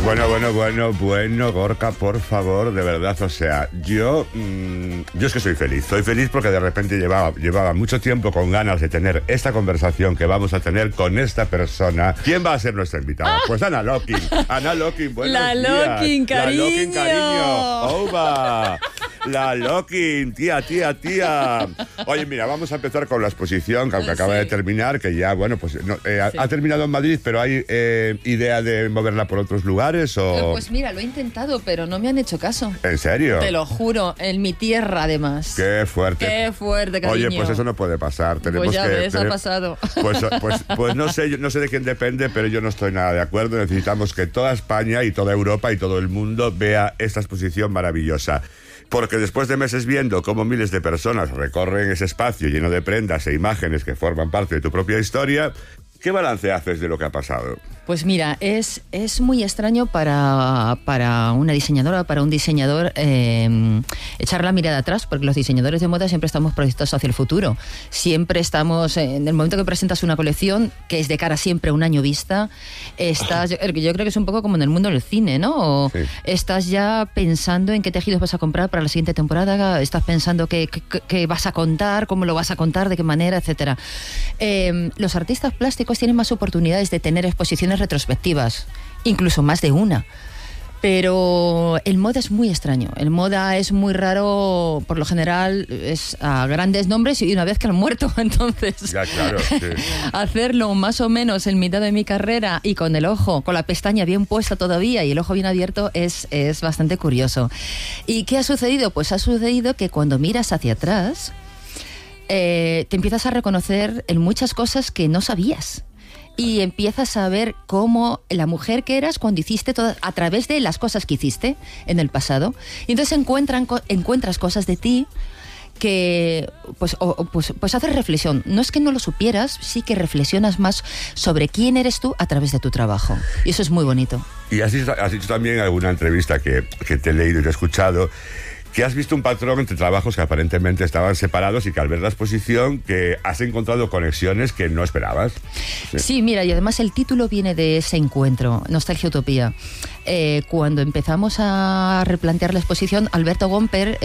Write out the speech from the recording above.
Bueno, Gorka, por favor, de verdad, o sea, yo es que soy feliz porque de repente llevaba mucho tiempo con ganas de tener esta conversación que vamos a tener con esta persona. ¿Quién va a ser nuestra invitada? Pues Ana Lokin, buenos días. Lokin, cariño. La Lokin, cariño. ¡Oba! La Lokin, tía. Oye, mira, vamos a empezar con la exposición, que aunque acaba de terminar, que ya, bueno, pues no, ha terminado en Madrid, pero hay idea de moverla por otros lugares o... Pues mira, lo he intentado, pero no me han hecho caso. ¿En serio? Te lo juro, en mi tierra además. Qué fuerte, cariño. Oye, pues eso no puede pasar. Tenemos pues ya que, ves, ha pasado. Pues no sé de quién depende, pero yo no estoy nada de acuerdo. Necesitamos que toda España y toda Europa y todo el mundo vea esta exposición maravillosa. Porque después de meses viendo cómo miles de personas recorren ese espacio lleno de prendas e imágenes que forman parte de tu propia historia, ¿qué balance haces de lo que ha pasado? Pues mira, es muy extraño para una diseñadora, para un diseñador, echar la mirada atrás, porque los diseñadores de moda siempre estamos proyectados hacia el futuro. Siempre estamos, en el momento que presentas una colección, que es de cara siempre a un año vista, yo creo que es un poco como en el mundo del cine, ¿no? Sí. Estás ya pensando en qué tejidos vas a comprar para la siguiente temporada, estás pensando qué vas a contar, cómo lo vas a contar, de qué manera, etcétera. Los artistas plásticos tienen más oportunidades de tener exposiciones retrospectivas, incluso más de una. Pero el moda es muy extraño. El moda es muy raro, por lo general es a grandes nombres y una vez que han muerto. Entonces, ya, claro, sí. Hacerlo más o menos en mitad de mi carrera y con la pestaña bien puesta todavía y el ojo bien abierto es bastante curioso. ¿Y qué ha sucedido? Pues ha sucedido que cuando miras hacia atrás te empiezas a reconocer en muchas cosas que no sabías. Y empiezas a ver cómo la mujer que eras cuando hiciste todo, a través de las cosas que hiciste en el pasado. Y entonces encuentras cosas de ti que pues haces reflexión. No es que no lo supieras, sí que reflexionas más sobre quién eres tú a través de tu trabajo. Y eso es muy bonito. Y has dicho también en alguna entrevista que te he leído y te he escuchado, que has visto un patrón entre trabajos que aparentemente estaban separados y que al ver la exposición que has encontrado conexiones que no esperabas. Sí, mira, y además el título viene de ese encuentro, Nostalgia Utopía. Cuando empezamos a replantear la exposición, Alberto Gomper